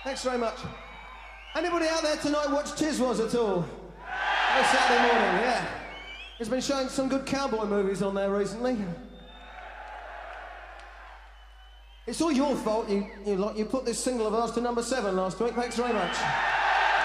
Thanks very much. Anybody out there tonight watch Tiswas at all? This Saturday morning, yeah. He's been showing some good cowboy movies on there recently. It's all your fault. You put this single of ours to number 7 last week. Thanks very much.